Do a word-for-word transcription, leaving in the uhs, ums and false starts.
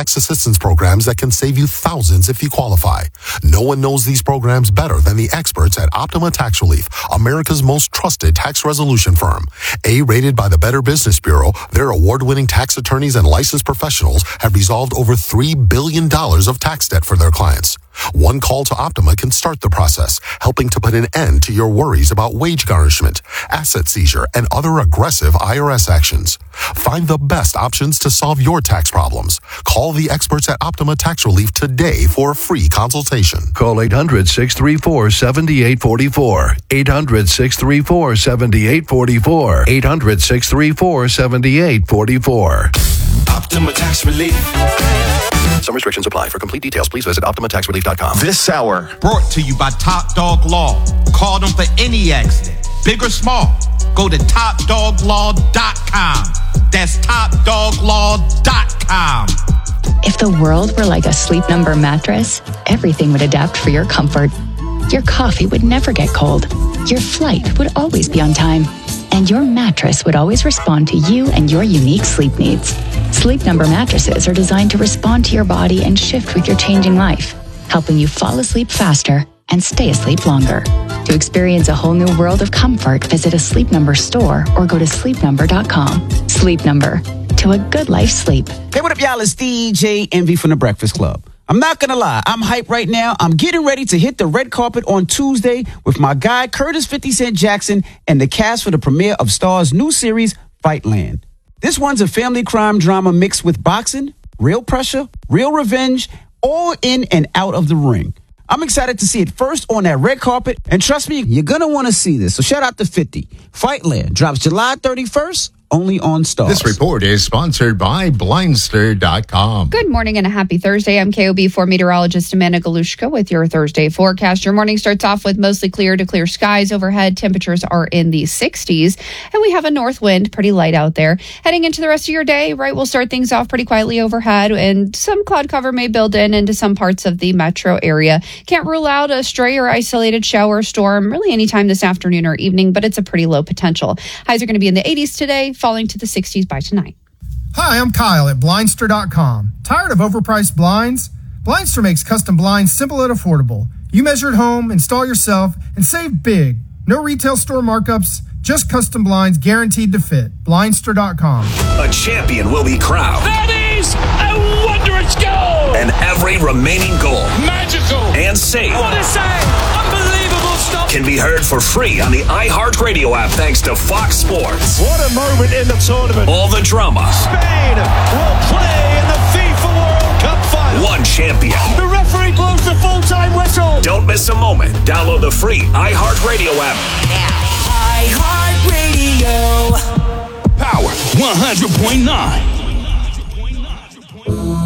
tax assistance programs that can save you thousands if you qualify. No one knows these programs better than the experts at Optima Tax Relief, America's most trusted tax resolution firm. A-rated by the Better Business Bureau, their award-winning tax attorneys and licensed professionals have resolved over three billion dollars of tax debt for their clients. One call to Optima can start the process, helping to put an end to your worries about wage garnishment, asset seizure, and other aggressive I R S actions. Find the best options to solve your tax problems. Call the experts at Optima Tax Relief today for a free consultation. Call eight hundred, six three four, seven eight four four. eight hundred, six three four, seven eight four four. eight hundred, six three four, seven eight four four. Optima Tax Relief. Some restrictions apply. For complete details, please visit Optima Tax Relief dot com. This hour brought to you by Top Dog Law. Call them for any accident, big or small. Go to top dog law dot com. That's top dog law dot com. If the world were like a Sleep Number mattress, everything would adapt for your comfort. Your coffee would never get cold. Your flight would always be on time. And your mattress would always respond to you and your unique sleep needs. Sleep Number mattresses are designed to respond to your body and shift with your changing life, helping you fall asleep faster and stay asleep longer. To experience a whole new world of comfort, visit a Sleep Number store or go to sleep number dot com. Sleep Number. To a good life sleep. Hey, what up, y'all? It's D J Envy from The Breakfast Club. I'm not going to lie. I'm hyped right now. I'm getting ready to hit the red carpet on Tuesday with my guy, Curtis fifty Cent Jackson, and the cast for the premiere of Star's new series, Fightland. This one's a family crime drama mixed with boxing, real pressure, real revenge, all in and out of the ring. I'm excited to see it first on that red carpet, and trust me, you're going to want to see this. So shout out to fifty. Fightland drops July thirty-first. Only on Stars. This report is sponsored by Blindster dot com. Good morning and a happy Thursday. I'm K O B four meteorologist Amanda Galushka with your Thursday forecast. Your morning starts off with mostly clear to clear skies overhead. Temperatures are in the sixties, and we have a north wind, pretty light out there. Heading into the rest of your day, right, we'll start things off pretty quietly overhead, and some cloud cover may build in into some parts of the metro area. Can't rule out a stray or isolated shower or storm really anytime this afternoon or evening, but it's a pretty low potential. Highs are going to be in the eighties today, falling to the sixties by tonight. Hi, I'm Kyle at Blindster dot com. Tired of overpriced blinds? Blindster makes custom blinds simple and affordable. You measure at home, install yourself, and save big. No retail store markups, just custom blinds guaranteed to fit. Blindster dot com. A champion will be crowned. That is a wondrous goal! And every remaining goal. Magical! And save. What a save! Unbelievable stop! Can be heard for free on the iHeartRadio app thanks to Fox Sports. What a moment in the tournament. All the drama. Spain will play in the FIFA World Cup final. One champion. The referee blows the full-time whistle. Don't miss a moment. Download the free iHeartRadio app now. iHeartRadio. Power one hundred point nine.